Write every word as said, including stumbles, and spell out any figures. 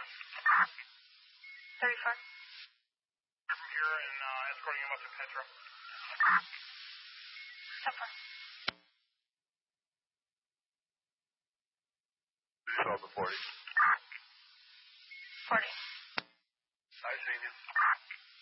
thirty-four. From here and uh, escorting him up to Petra. So far. twelve to forty.